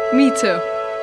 Me too.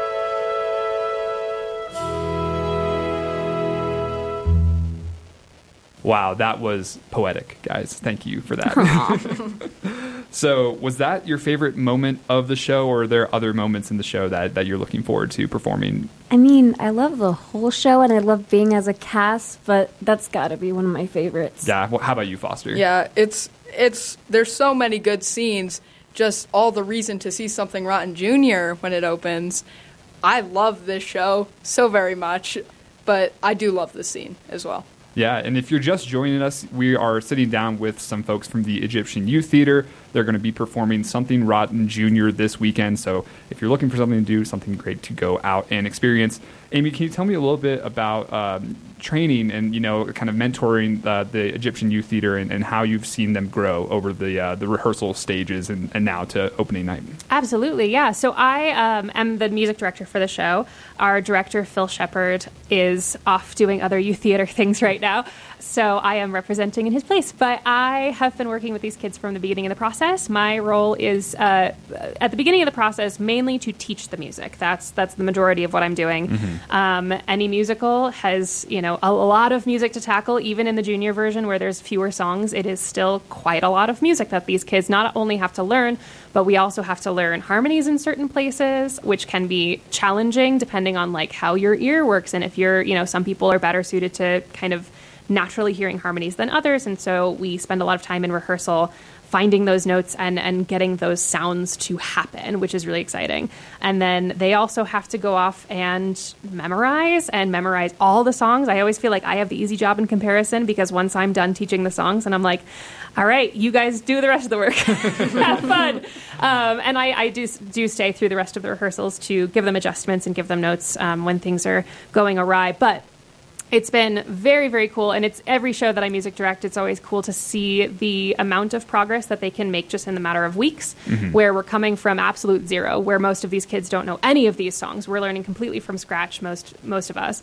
Wow, that was poetic, guys. Thank you for that. So, was that your favorite moment of the show, or are there other moments in the show that you're looking forward to performing? I mean, I love the whole show, and I love being as a cast, but that's got to be one of my favorites. Yeah, well, how about you, Foster? Yeah, it's there's so many good scenes. Just all the reason to see Something Rotten Jr. when it opens. I love this show so very much, but I do love this scene as well. Yeah, and if you're just joining us, we are sitting down with some folks from the Egyptian Youth Theater. They're going to be performing Something Rotten Jr. this weekend, so if you're looking for something to do, something great to go out and experience. Amy, can you tell me a little bit about training and, kind of mentoring the Egyptian Youth Theater and how you've seen them grow over the rehearsal stages and now to opening night? Absolutely, yeah. So I am the music director for the show. Our director, Phil Shepard, is off doing other youth theater things right now, so I am representing in his place. But I have been working with these kids from the beginning of the process. My role is, at the beginning of the process, mainly to teach the music. That's the majority of what I'm doing. Mm-hmm. Any musical has, a lot of music to tackle. Even in the junior version where there's fewer songs, it is still quite a lot of music that these kids not only have to learn, but we also have to learn harmonies in certain places, which can be challenging depending on like how your ear works. And if you're, some people are better suited to kind of naturally hearing harmonies than others. And so we spend a lot of time in rehearsal finding those notes and getting those sounds to happen, which is really exciting. And then they also have to go off and memorize all the songs. I always feel like I have the easy job in comparison because once I'm done teaching the songs and I'm like, all right, you guys do the rest of the work. Have fun. And I do stay through the rest of the rehearsals to give them adjustments and give them notes when things are going awry. But it's been very, very cool, and it's every show that I music direct, it's always cool to see the amount of progress that they can make just in the matter of weeks, mm-hmm. where we're coming from absolute zero, where most of these kids don't know any of these songs. We're learning completely from scratch, most of us.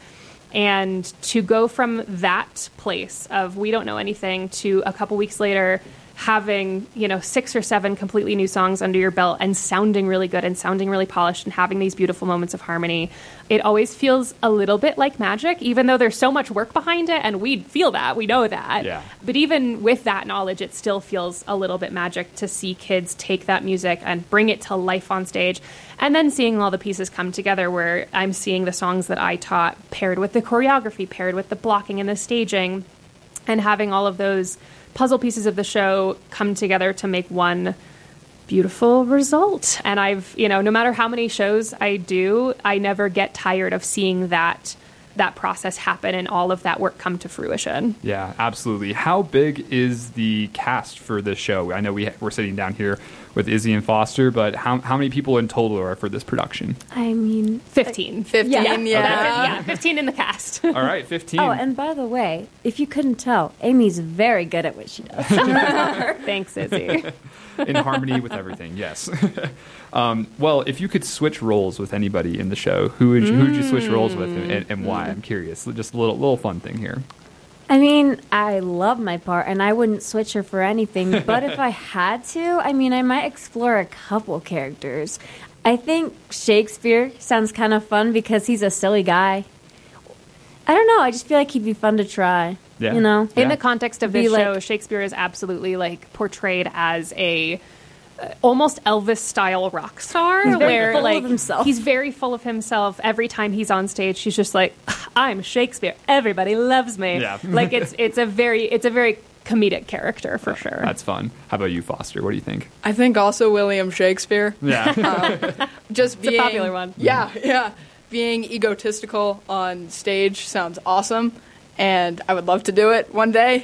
And to go from that place of we don't know anything to a couple weeks later having, 6 or 7 completely new songs under your belt and sounding really good and sounding really polished and having these beautiful moments of harmony, it always feels a little bit like magic, even though there's so much work behind it, and we feel that, we know that. Yeah. But even with that knowledge, it still feels a little bit magic to see kids take that music and bring it to life on stage, and then seeing all the pieces come together where I'm seeing the songs that I taught paired with the choreography, paired with the blocking and the staging, and having all of those puzzle pieces of the show come together to make one beautiful result. And I've, no matter how many shows I do, I never get tired of seeing that process happen and all of that work come to fruition. Yeah, absolutely. How big is the cast for this show? I know we're sitting down here with Izzy and Foster, but how many people in total are for this production? I mean, 15. 15, yeah. Okay. Yeah, 15 in the cast. All right, 15. Oh, and by the way, if you couldn't tell, Amy's very good at what she does. Thanks, Izzy. In harmony with everything, yes. Well, if you could switch roles with anybody in the show, who would you switch roles with and why? I'm curious. Just a little fun thing here. I mean, I love my part, and I wouldn't switch her for anything. But if I had to, I might explore a couple characters. I think Shakespeare sounds kind of fun because he's a silly guy. I don't know. I just feel like he'd be fun to try. Yeah. In the context of this show, like, Shakespeare is absolutely portrayed as a almost Elvis-style rock star. He's very full of himself. He's very full of himself. Every time he's on stage, he's just like, I'm Shakespeare. Everybody loves me. Yeah. It's a very comedic character for sure. That's fun. How about you, Foster? What do you think? I think also William Shakespeare. Yeah. Just being a popular one. Yeah. Being egotistical on stage sounds awesome, and I would love to do it one day.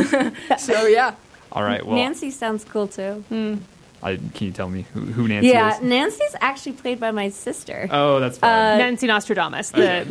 So, yeah. All right. Well, Nancy sounds cool, too. Can you tell me who Nancy is? Yeah, Nancy's actually played by my sister. Oh, that's fun. Nancy Nostradamus.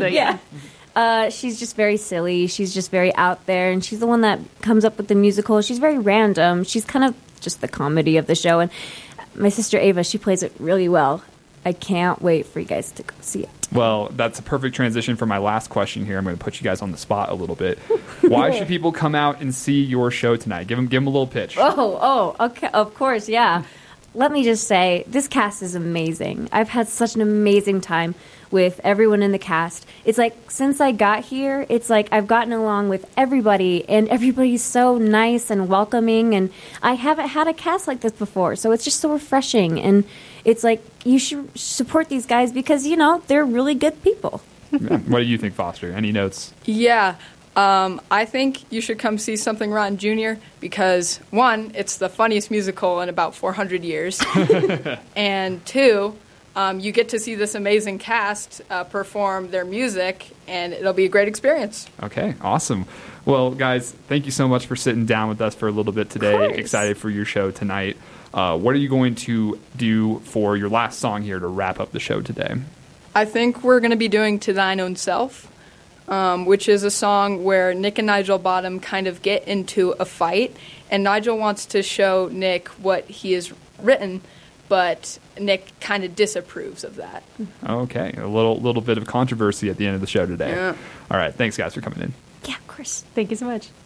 She's just very silly. She's just very out there, and she's the one that comes up with the musical. She's very random. She's kind of just the comedy of the show. And my sister Ava, she plays it really well. I can't wait for you guys to go see it. Well, that's a perfect transition for my last question here. I'm going to put you guys on the spot a little bit. Why should people come out and see your show tonight? Give them a little pitch. Oh, okay, of course, yeah. let me just say, this cast is amazing. I've had such an amazing time with everyone in the cast. It's like, since I got here, it's like I've gotten along with everybody, and everybody's so nice and welcoming, and I haven't had a cast like this before, so it's just so refreshing, and it's like, you should support these guys because, they're really good people. Yeah. What do you think, Foster? Any notes? Yeah. I think you should come see Something Rotten Jr. because, one, it's the funniest musical in about 400 years. And two, you get to see this amazing cast perform their music, and it'll be a great experience. Okay, awesome. Well, guys, thank you so much for sitting down with us for a little bit today. Excited for your show tonight. What are you going to do for your last song here to wrap up the show today? I think we're going to be doing To Thine Own Self, which is a song where Nick and Nigel Bottom kind of get into a fight, and Nigel wants to show Nick what he has written, but Nick kind of disapproves of that. Okay, a little bit of controversy at the end of the show today. Yeah. All right, thanks guys for coming in. Yeah, of course. Thank you so much.